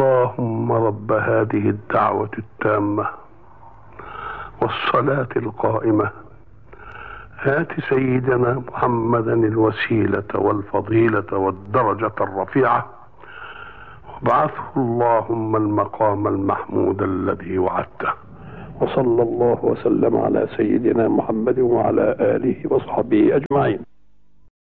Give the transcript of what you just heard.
اللهم رب هذه الدعوة التامة والصلاة القائمة آت سيدنا محمدا الوسيلة والفضيلة والدرجة الرفيعة وابعثه اللهم المقام المحمود الذي وعدته. وصلى الله وسلم على سيدنا محمد وعلى آله وصحبه أجمعين.